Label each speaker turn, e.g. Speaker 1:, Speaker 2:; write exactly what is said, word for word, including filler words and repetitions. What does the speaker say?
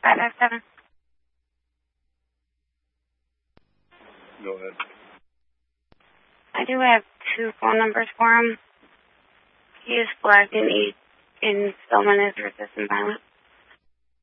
Speaker 1: five five seven.
Speaker 2: Go ahead.
Speaker 1: I do have two phone numbers for him. He is flagged in, e- in Spillman as resistant violence.